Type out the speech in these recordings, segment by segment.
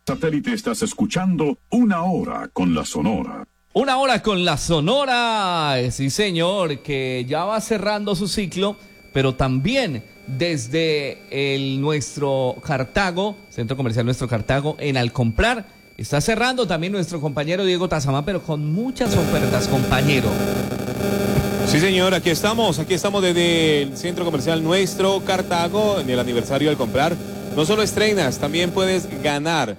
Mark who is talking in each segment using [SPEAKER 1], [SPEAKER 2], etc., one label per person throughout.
[SPEAKER 1] Satélite estás escuchando Una Hora con la Sonora.
[SPEAKER 2] Una hora con la Sonora, sí señor, que ya va cerrando su ciclo, pero también desde nuestro Cartago, Centro Comercial Nuestro Cartago, en Al Comprar, está cerrando también nuestro compañero Diego Tazamán, pero con muchas ofertas, compañero.
[SPEAKER 3] Sí señor, aquí estamos desde el Centro Comercial Nuestro Cartago, en el aniversario Al Comprar. No solo estrenas, también puedes ganar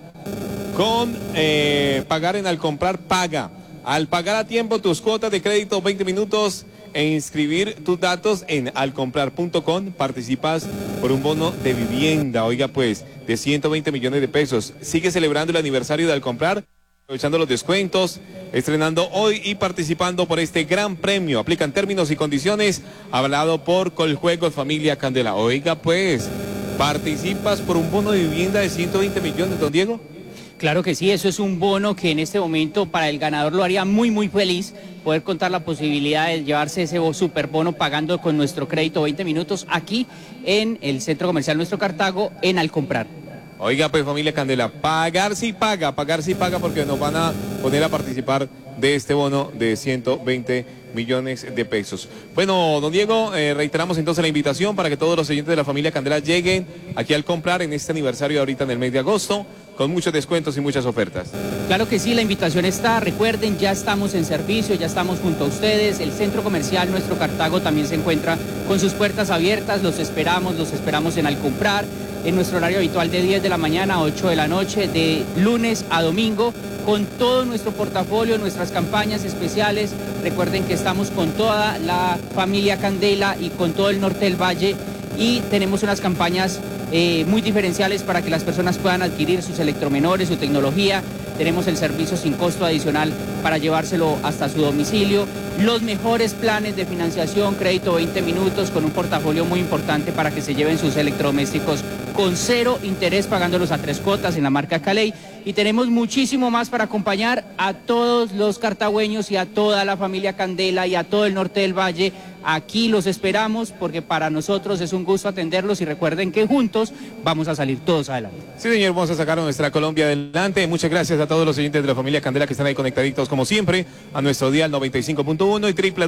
[SPEAKER 3] con pagar en Al Comprar Paga. Al pagar a tiempo tus cuotas de crédito 20 minutos e inscribir tus datos en alcomprar.com, participas por un bono de vivienda, oiga pues, de 120 millones de pesos. Sigue celebrando el aniversario de Al Comprar, aprovechando los descuentos, estrenando hoy y participando por este gran premio. Aplican términos y condiciones, hablado por Coljuegos Familia Candela. Oiga pues, participas por un bono de vivienda de 120 millones, don Diego.
[SPEAKER 4] Claro que sí, eso es un bono que en este momento para el ganador lo haría muy feliz, poder contar la posibilidad de llevarse ese super bono pagando con nuestro crédito 20 minutos aquí en el Centro Comercial Nuestro Cartago en Al Comprar.
[SPEAKER 3] Oiga pues familia Candela, pagar sí paga porque nos van a poner a participar de este bono de 120 millones de pesos. Bueno, don Diego, reiteramos entonces la invitación para que todos los oyentes de la familia Candela lleguen aquí Al Comprar en este aniversario ahorita en el mes de agosto, con muchos descuentos y muchas ofertas.
[SPEAKER 4] Claro que sí, la invitación está, recuerden, ya estamos en servicio, ya estamos junto a ustedes, el Centro Comercial Nuestro Cartago también se encuentra con sus puertas abiertas, los esperamos en Al Comprar, en nuestro horario habitual de 10 de la mañana a 8 de la noche, de lunes a domingo, con todo nuestro portafolio, nuestras campañas especiales. Recuerden que estamos con toda la familia Candela y con todo el norte del Valle y tenemos unas campañas muy diferenciales para que las personas puedan adquirir sus electromenores, su tecnología. Tenemos el servicio sin costo adicional para llevárselo hasta su domicilio. Los mejores planes de financiación, crédito 20 minutos, con un portafolio muy importante para que se lleven sus electrodomésticos con 0 interés, pagándolos a 3 cuotas en la marca Caley. Y tenemos muchísimo más para acompañar a todos los cartagüeños y a toda la familia Candela y a todo el norte del Valle. Aquí los esperamos porque para nosotros es un gusto atenderlos y recuerden que juntos vamos a salir todos adelante.
[SPEAKER 3] Sí señor, vamos a sacar a nuestra Colombia adelante. Muchas gracias a todos los oyentes de la familia Candela que están ahí conectaditos como siempre a nuestro dial 95.1 y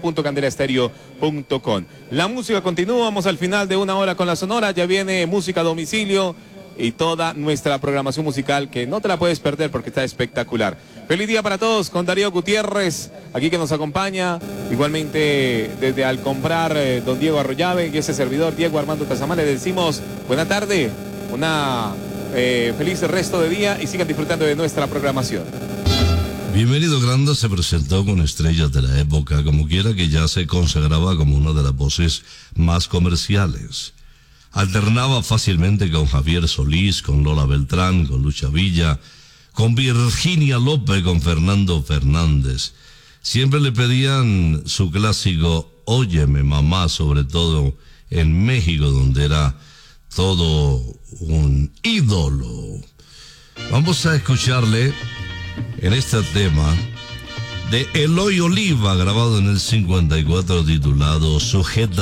[SPEAKER 3] www.candelaestereo.com. La música continúa, vamos al final de Una Hora con la Sonora, ya viene música a domicilio y toda nuestra programación musical que no te la puedes perder porque está espectacular. Feliz día para todos con Darío Gutiérrez, aquí que nos acompaña, igualmente desde Al Comprar, don Diego Arroyave y ese servidor Diego Armando Tazamán, le decimos buena tarde, una feliz resto de día y sigan disfrutando de nuestra programación.
[SPEAKER 5] Bienvenido Granda se presentó con estrellas de la época, como quiera que ya se consagraba como una de las voces más comerciales. Alternaba fácilmente con Javier Solís, con Lola Beltrán, con Lucha Villa, con Virginia López, con Fernando Fernández. Siempre le pedían su clásico Óyeme Mamá, sobre todo en México, donde era todo un ídolo. Vamos a escucharle en este tema de Eloy Oliva, grabado en el 54, titulado Sujeta